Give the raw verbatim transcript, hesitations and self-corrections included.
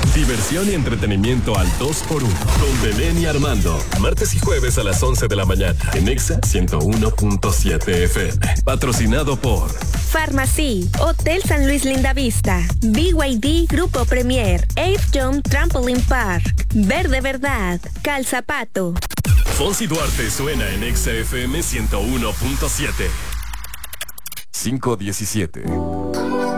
Diversión y entretenimiento al dos por uno. Con Belén y Armando. Martes y jueves a las once de la mañana. En Exa ciento uno punto siete F M. Patrocinado por Farmacy, Hotel San Luis Lindavista, B Y D Grupo Premier, Air John Trampoline Park, Verde Verdad, Calzapato. Fonsi Duarte suena en Exa F M ciento uno punto siete. cinco diecisiete.